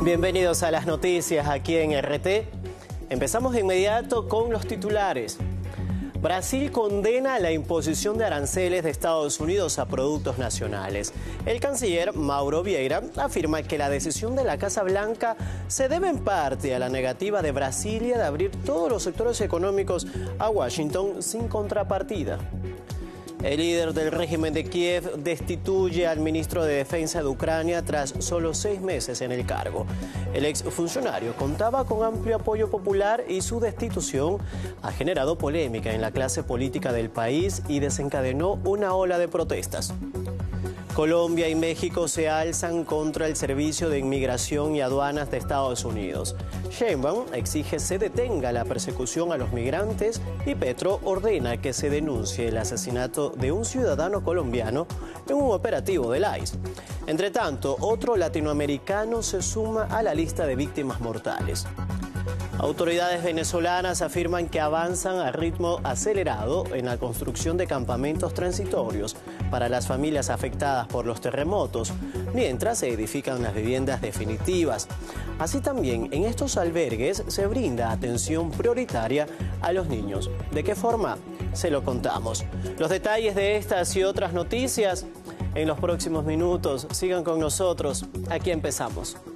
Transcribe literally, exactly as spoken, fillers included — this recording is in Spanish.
Bienvenidos a las noticias aquí en R T. Empezamos de inmediato con los titulares. Brasil condena la imposición de aranceles de Estados Unidos a productos nacionales. El canciller Mauro Vieira afirma que la decisión de la Casa Blanca se debe en parte a la negativa de Brasilia de abrir todos los sectores económicos a Washington sin contrapartida. El líder del régimen de Kiev destituye al ministro de Defensa de Ucrania tras solo seis meses en el cargo. El exfuncionario contaba con amplio apoyo popular y su destitución ha generado polémica en la clase política del país y desencadenó una ola de protestas. Colombia y México se alzan contra el Servicio de Inmigración y Aduanas de Estados Unidos. Sheinbaum exige se detenga la persecución a los migrantes y Petro ordena que se denuncie el asesinato de un ciudadano colombiano en un operativo del I C E. Entre tanto, otro latinoamericano se suma a la lista de víctimas mortales. Autoridades venezolanas afirman que avanzan a ritmo acelerado en la construcción de campamentos transitorios para las familias afectadas por los terremotos, mientras se edifican las viviendas definitivas. Así también, en estos albergues se brinda atención prioritaria a los niños. ¿De qué forma? Se lo contamos. Los detalles de estas y otras noticias en los próximos minutos. Sigan con nosotros. Aquí empezamos.